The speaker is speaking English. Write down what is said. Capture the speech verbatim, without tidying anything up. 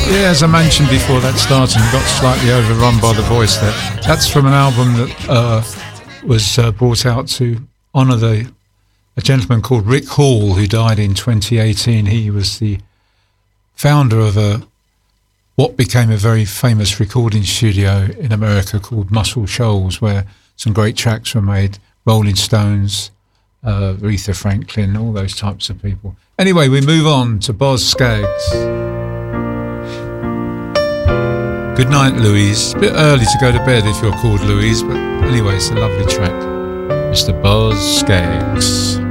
Yeah, as I mentioned before that started, and got slightly overrun by the voice there. That's from an album that uh, was uh, brought out to honour the a gentleman called Rick Hall, who died in twenty eighteen. He was the founder of a what became a very famous recording studio in America called Muscle Shoals, where some great tracks were made. Rolling Stones, uh, Aretha Franklin, all those types of people. Anyway, we move on to Boz Scaggs. Good night, Louise. A bit early to go to bed if you're called Louise, but anyway, it's a lovely track. Mister Boz Scaggs.